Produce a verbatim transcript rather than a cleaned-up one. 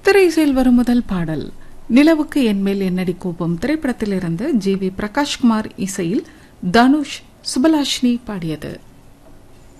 திரைசையில் வரும் முதல் பாடல் நிலவுக்கு என்மேல் என்னடி கோபம் திரைப்படத்திலிருந்து ஜி வி பிரகாஷ்குமார் இசையில் தனுஷ் சுபலாஷினி பாடியது.